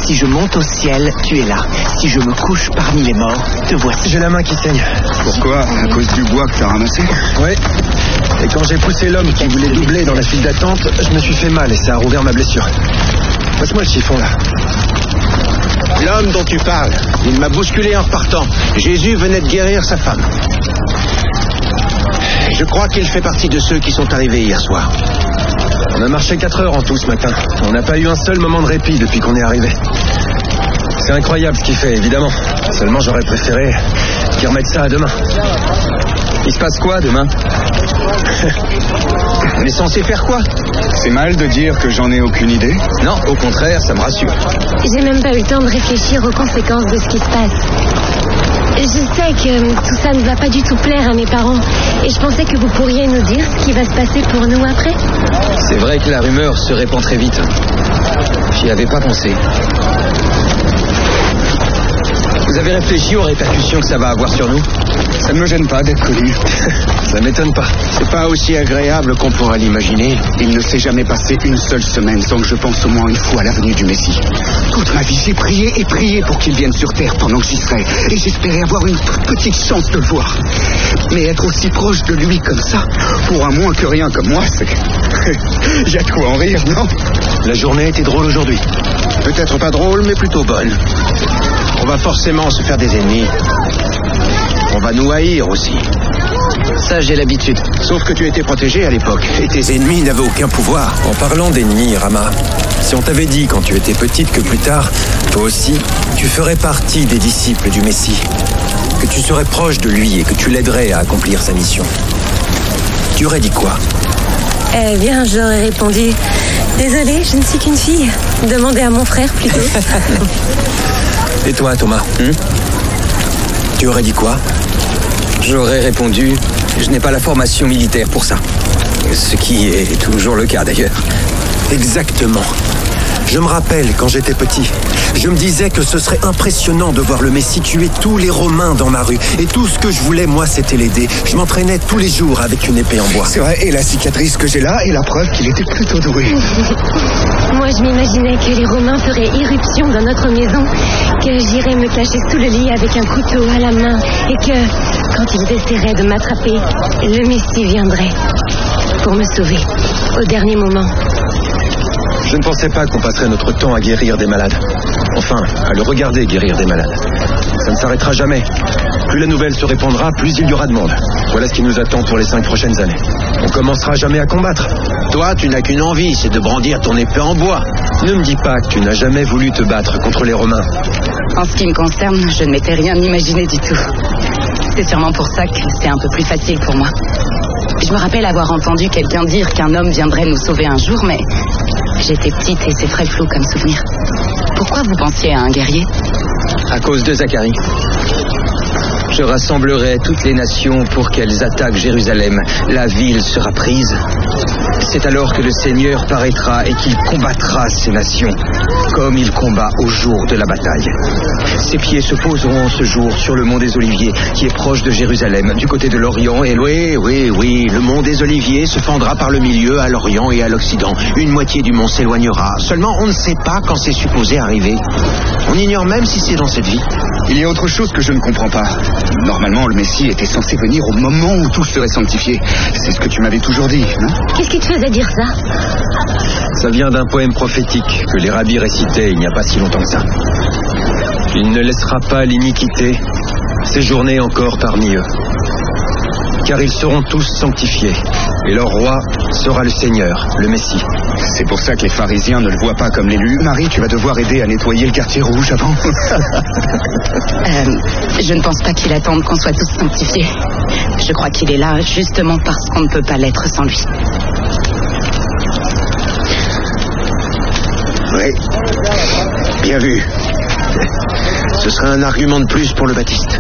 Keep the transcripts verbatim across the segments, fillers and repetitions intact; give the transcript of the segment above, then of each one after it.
Si je monte au ciel, tu es là. Si je me couche parmi les morts, te voici. J'ai la main qui saigne. Pourquoi? À cause du bois que t'as ramassé? Oui. Et quand j'ai poussé l'homme qui voulait doubler dans la file d'attente, je me suis fait mal et ça a rouvert ma blessure. Passe-moi le chiffon, là. L'homme dont tu parles, il m'a bousculé en repartant. Jésus venait de guérir sa femme. Je crois qu'il fait partie de ceux qui sont arrivés hier soir. On a marché quatre heures en tout ce matin. On n'a pas eu un seul moment de répit depuis qu'on est arrivé. C'est incroyable ce qu'il fait, évidemment. Seulement, j'aurais préféré qu'il remette ça à demain. Il se passe quoi demain? On est censé faire quoi? C'est mal de dire que j'en ai aucune idée? Non, au contraire, ça me rassure. J'ai même pas eu le temps de réfléchir aux conséquences de ce qui se passe. Je sais que tout ça ne va pas du tout plaire à mes parents. Et je pensais que vous pourriez nous dire ce qui va se passer pour nous après. C'est vrai que la rumeur se répand très vite. J'y avais pas pensé. Vous avez réfléchi aux répercussions que ça va avoir sur nous? Ça ne me gêne pas d'être connu. Ça m'étonne pas. C'est pas aussi agréable qu'on pourrait l'imaginer. Il ne s'est jamais passé une seule semaine sans que je pense au moins une fois à la venue du Messie. Toute ma vie, j'ai prié et prié pour qu'il vienne sur terre pendant que j'y serais. Et j'espérais avoir une toute petite chance de le voir. Mais être aussi proche de lui comme ça, pour un moins que rien comme moi, c'est... Il y a de quoi en rire, non? La journée a été drôle aujourd'hui. Peut-être pas drôle, mais plutôt bonne. On va forcément se faire des ennemis. On va nous haïr aussi. Ça, j'ai l'habitude. Sauf que tu étais protégé à l'époque, et tes ennemis n'avaient aucun pouvoir. En parlant d'ennemis, Rama, si on t'avait dit quand tu étais petite que plus tard, toi aussi, tu ferais partie des disciples du Messie, que tu serais proche de lui et que tu l'aiderais à accomplir sa mission, tu aurais dit quoi? Eh bien, j'aurais répondu « Désolée, je ne suis qu'une fille. Demandez à mon frère plutôt. » Et toi, Thomas, hmm? Tu aurais dit quoi? J'aurais répondu « Je n'ai pas la formation militaire pour ça. » Ce qui est toujours le cas d'ailleurs. Exactement. Je me rappelle quand j'étais petit, je me disais que ce serait impressionnant de voir le Messie tuer tous les Romains dans ma rue. Et tout ce que je voulais, moi, c'était l'aider. Je m'entraînais tous les jours avec une épée en bois. C'est vrai, et la cicatrice que j'ai là est la preuve qu'il était plutôt doué. Moi, je m'imaginais que les Romains feraient irruption dans notre maison, que j'irais me cacher sous le lit avec un couteau à la main, et que, quand ils essaieraient de m'attraper, le Messie viendrait pour me sauver, au dernier moment. Je ne pensais pas qu'on passerait notre temps à guérir des malades. Enfin, à le regarder guérir des malades. Ça ne s'arrêtera jamais. Plus la nouvelle se répandra, plus il y aura de monde. Voilà ce qui nous attend pour les cinq prochaines années. On commencera jamais à combattre. Toi, tu n'as qu'une envie, c'est de brandir ton épée en bois. Ne me dis pas que tu n'as jamais voulu te battre contre les Romains. En ce qui me concerne, je ne m'étais rien imaginé du tout. C'est sûrement pour ça que c'est un peu plus facile pour moi. Je me rappelle avoir entendu quelqu'un dire qu'un homme viendrait nous sauver un jour, mais j'étais petite et c'est très flou comme souvenir. Pourquoi vous pensiez à un guerrier? À cause de Zacharie. Je rassemblerai toutes les nations pour qu'elles attaquent Jérusalem. La ville sera prise. C'est alors que le Seigneur paraîtra et qu'il combattra ces nations, comme il combat au jour de la bataille. Ses pieds se poseront ce jour sur le mont des Oliviers, qui est proche de Jérusalem, du côté de l'Orient et Oui, oui, oui, le mont des Oliviers se fendra par le milieu à l'Orient et à l'Occident. Une moitié du mont s'éloignera. Seulement, on ne sait pas quand c'est supposé arriver. On ignore même si c'est dans cette vie. Il y a autre chose que je ne comprends pas. Normalement, le Messie était censé venir au moment où tout serait sanctifié. C'est ce que tu m'avais toujours dit, non? Qu'est-ce qui te faisait dire ça? Ça vient d'un poème prophétique que les rabbis récitaient il n'y a pas si longtemps que ça. Il ne laissera pas l'iniquité séjourner encore parmi eux, car ils seront tous sanctifiés, et leur roi sera le Seigneur, le Messie. C'est pour ça que les pharisiens ne le voient pas comme l'élu. Marie, tu vas devoir aider à nettoyer le quartier rouge avant. euh, je ne pense pas qu'il attende qu'on soit tous sanctifiés. Je crois qu'il est là justement parce qu'on ne peut pas l'être sans lui. Oui, bien vu. Ce serait un argument de plus pour le Baptiste.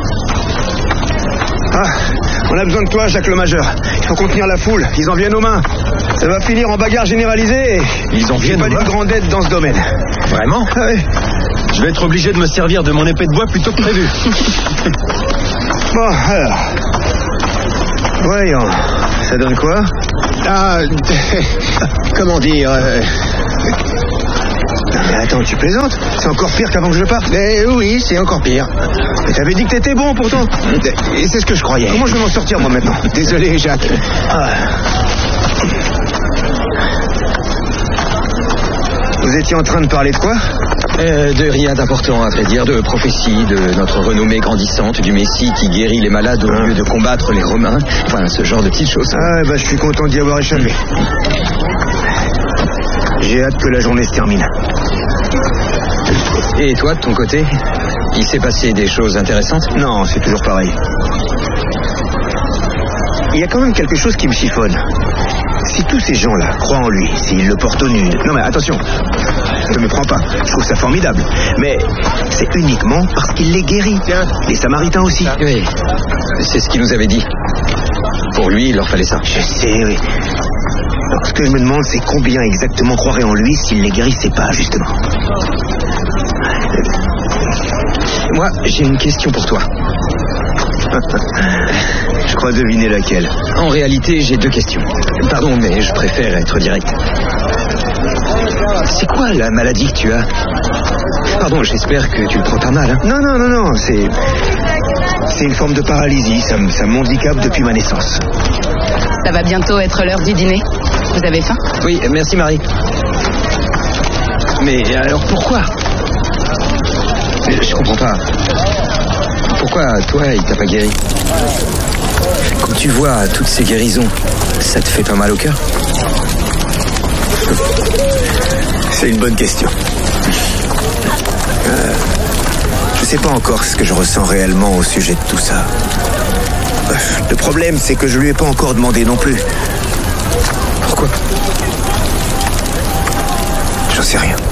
Ah, on a besoin de toi, Jacques le Majeur. Il faut contenir la foule. Ils en viennent aux mains. Ça va finir en bagarre généralisée. Et ils en viennent aux mains. J'ai pas d'une grande aide dans ce domaine. Vraiment? Ah oui. Je vais être obligé de me servir de mon épée de bois plutôt que prévu. Bon, alors. Voyons. Ça donne quoi? Ah, comment dire euh... Mais attends, tu plaisantes? C'est encore pire qu'avant que je parte. Eh oui, c'est encore pire. Mais t'avais dit que t'étais bon pourtant. Et c'est ce que je croyais. Comment je vais m'en sortir moi maintenant? Désolé, Jacques. Ah. Vous étiez en train de parler de quoi? Euh, de rien d'important, à vrai dire, de prophétie, de notre renommée grandissante, du Messie qui guérit les malades au Ah. lieu de combattre les Romains. Enfin, ce genre de petites choses. Ah bah je suis content d'y avoir échappé. J'ai hâte que la journée se termine. Et toi, de ton côté, il s'est passé des choses intéressantes? Non, c'est toujours pareil. Il y a quand même quelque chose qui me chiffonne. Si tous ces gens-là croient en lui, s'ils le portent au nu... Non mais attention, ne me prends pas, je trouve ça formidable. Mais c'est uniquement parce qu'il les guérit. Les Samaritains aussi. Oui, c'est ce qu'il nous avait dit. Pour lui, il leur fallait ça. Je sais, oui. Alors, ce que je me demande, c'est combien exactement croiraient en lui s'il les guérissait pas, justement. Moi, j'ai une question pour toi. Je crois deviner laquelle. En réalité, j'ai deux questions. Pardon, mais je préfère être direct. C'est quoi la maladie que tu as? Pardon, j'espère que tu le prends pas mal, hein? Non, non, non, non, c'est... C'est une forme de paralysie, ça, me- ça m'handicape depuis ma naissance. Ça va bientôt être l'heure du dîner. Vous avez faim? Oui, merci Marie. Mais alors pourquoi? Je comprends pas. Pourquoi toi, il t'a pas guéri? Quand tu vois toutes ces guérisons, ça te fait pas mal au cœur? C'est une bonne question. Euh, je sais pas encore ce que je ressens réellement au sujet de tout ça. Euh, Le problème, c'est que je lui ai pas encore demandé non plus. Pourquoi? J'en sais rien.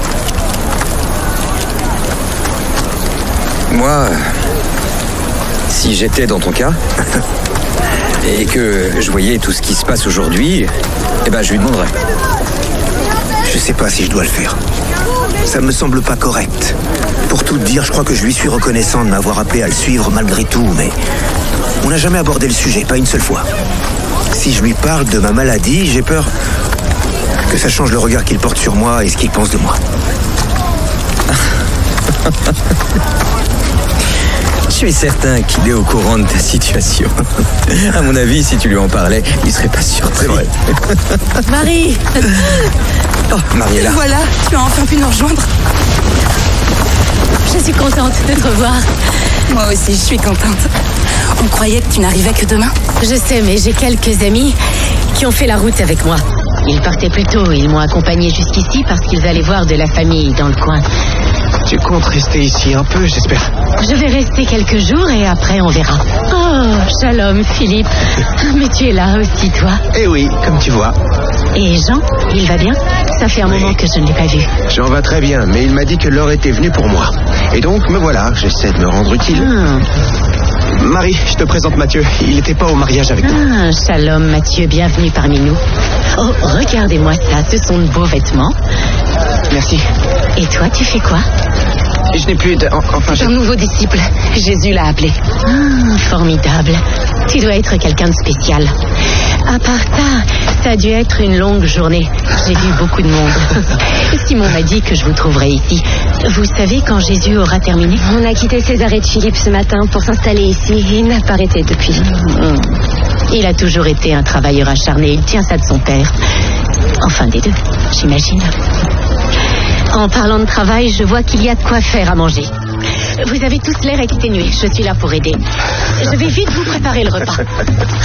Moi, si j'étais dans ton cas, et que je voyais tout ce qui se passe aujourd'hui, eh ben je lui demanderais. Je sais pas si je dois le faire. Ça me semble pas correct. Pour tout te dire, je crois que je lui suis reconnaissant de m'avoir appelé à le suivre malgré tout, mais on n'a jamais abordé le sujet, pas une seule fois. Si je lui parle de ma maladie, j'ai peur que ça change le regard qu'il porte sur moi et ce qu'il pense de moi. Je suis certain qu'il est au courant de ta situation. À mon avis, si tu lui en parlais, il serait pas surpris. C'est vrai. Marie, Oh, Mariella. Voilà, tu as enfin pu nous rejoindre. je suis contente de te revoir. Moi aussi, je suis contente. On croyait que tu n'arrivais que demain. Je sais, mais j'ai quelques amis qui ont fait la route avec moi. Ils partaient plus tôt, ils m'ont accompagné jusqu'ici parce qu'ils allaient voir de la famille dans le coin. Tu comptes rester ici un peu, j'espère. Je vais rester quelques jours et après on verra. Oh, shalom Philippe. Mais tu es là aussi, toi. Eh oui, comme tu vois. Et Jean, il va bien? Ça fait un Oui. moment que je ne l'ai pas vu. J'en va très bien, mais il m'a dit que l'heure était venue pour moi. Et donc, me voilà, j'essaie de me rendre utile. Hmm. Marie, je te présente Mathieu. Il n'était pas au mariage avec nous. Ah, shalom Mathieu, bienvenue parmi nous. Oh, regardez-moi ça, ce sont de beaux vêtements. Merci. Et toi, tu fais quoi? Je n'ai plus de... en- Enfin, j'ai... Un nouveau disciple. Jésus l'a appelé. Ah, formidable. Tu dois être quelqu'un de spécial. À part ça, ça a dû être une longue journée. J'ai vu beaucoup de monde. Simon m'a dit que je vous trouverais ici. Vous savez quand Jésus aura terminé? On a quitté Césarée de Philippe ce matin pour s'installer ici et il n'a pas arrêté depuis. Hmm. Il a toujours été un travailleur acharné. Il tient ça de son père. Enfin, des deux, j'imagine. En parlant de travail, je vois qu'il y a de quoi faire à manger. Vous avez tous l'air exténués. Je suis là pour aider. Je vais vite vous préparer le repas.